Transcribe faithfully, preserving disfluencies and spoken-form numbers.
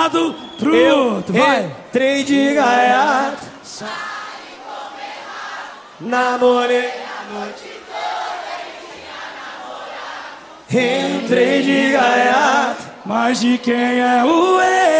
lado pro Eu outro. Vai! entrei de gaiato, namorei a noite toda. Entrei de gaiato. Mas de quem é o erro?